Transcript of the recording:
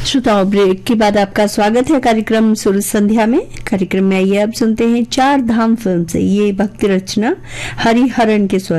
श्रोताओं, ब्रेक के बाद आपका स्वागत है कार्यक्रम सुर संध्या में। कार्यक्रम में आइए अब सुनते हैं चार धाम फिल्म से ये भक्ति रचना हरिहरन के स्वर